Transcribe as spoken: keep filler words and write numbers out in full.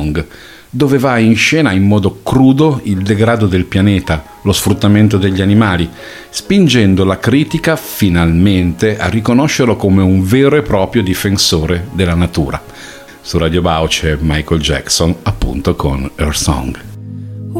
Song, dove va in scena in modo crudo il degrado del pianeta, lo sfruttamento degli animali, spingendo la critica finalmente a riconoscerlo come un vero e proprio difensore della natura. Su Radio Bao c'è Michael Jackson, appunto con Her Song.